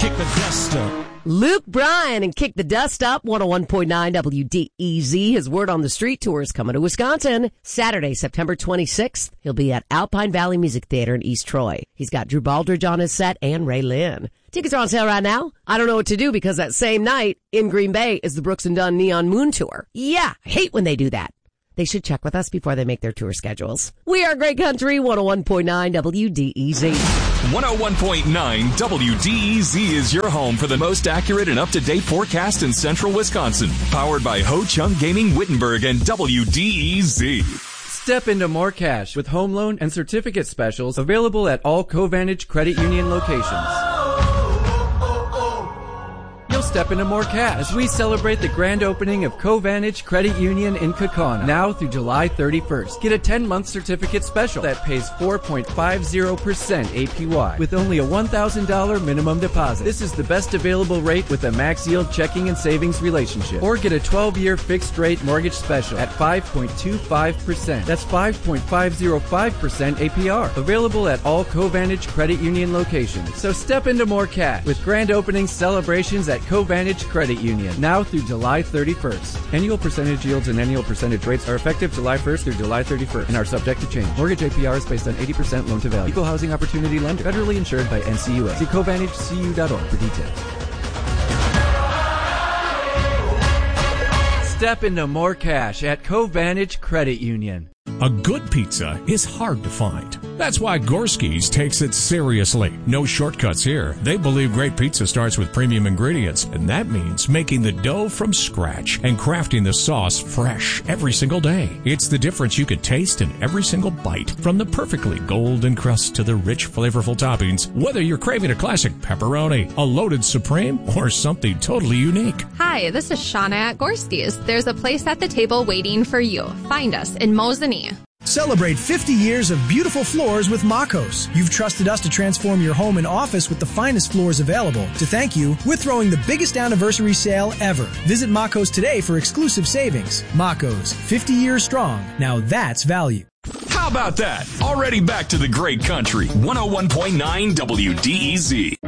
kick the dust up. Luke Bryan and Kick the Dust Up, 101.9 WDEZ. His Word on the Street tour is coming to Wisconsin Saturday, September 26th. He'll be at Alpine Valley Music Theater in East Troy. He's got Drew Baldridge on his set and Ray Lynn. Tickets are on sale right now. I don't know what to do because that same night in Green Bay is the Brooks and Dunn Neon Moon Tour. Yeah, I hate when they do that. They should check with us before they make their tour schedules. We are Great Country, 101.9 WDEZ. 101.9 WDEZ is your home for the most accurate and up-to-date forecast in central Wisconsin. Powered by Ho Chung Gaming Wittenberg and WDEZ. Step into more cash with home loan and certificate specials available at all Covantage Credit Union locations. You'll step into more cash as we celebrate the grand opening of Covantage Credit Union in Kaukauna now through July 31st. Get a 10-month certificate special that pays 4.50% APY with only a $1,000 minimum deposit. This is the best available rate with a max yield checking and savings relationship. Or get a 12-year fixed rate mortgage special at 5.25%. That's 5.505% APR. Available at all Covantage Credit Union locations. So step into more cash with grand opening celebrations at Covantage Credit Union now through July 31st. Annual percentage yields and annual percentage rates are effective July 1st through July 31st and are subject to change. Mortgage APR is based on 80% loan to value. Equal housing opportunity lender. Federally insured by NCUA. See CovantageCU.org for details. Step into more cash at Covantage Credit Union. A good pizza is hard to find. That's why Gorski's takes it seriously. No shortcuts here. They believe great pizza starts with premium ingredients, and that means making the dough from scratch and crafting the sauce fresh every single day. It's the difference you could taste in every single bite, from the perfectly golden crust to the rich, flavorful toppings, whether you're craving a classic pepperoni, a loaded supreme, or something totally unique. Hi, this is Shauna at Gorski's. There's a place at the table waiting for you. Find us in Mosinee. Celebrate 50 years of beautiful floors with Makos. You've trusted us to transform your home and office with the finest floors available. To thank you, we're throwing the biggest anniversary sale ever. Visit Makos today for exclusive savings. Makos, 50 years strong. Now that's value. How about that? Already back to the Great Country. 101.9 WDEZ.